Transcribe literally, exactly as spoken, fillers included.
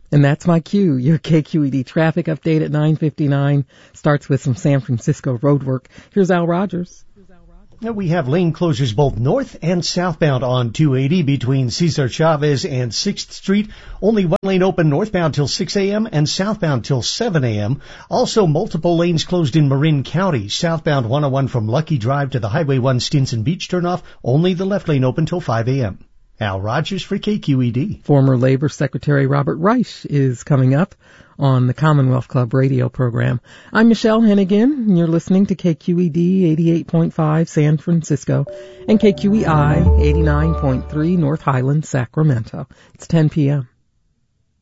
And that's my cue. Your K Q E D traffic update at nine fifty-nine starts with some San Francisco road work. Here's Al Rogers. Now we have lane closures both north and southbound on two eighty between Cesar Chavez and sixth Street. Only one lane open northbound till six a.m. and southbound till seven a.m. Also multiple lanes closed in Marin County. Southbound one oh one from Lucky Drive to the Highway one Stinson Beach turnoff. Only the left lane open till five a.m. Al Rogers for K Q E D. Former Labor Secretary Robert Reich is coming up on the Commonwealth Club radio program. I'm Michelle Hennigan, and you're listening to K Q E D eighty-eight point five San Francisco and K Q E I eighty-nine point three North Highlands, Sacramento. It's ten p.m.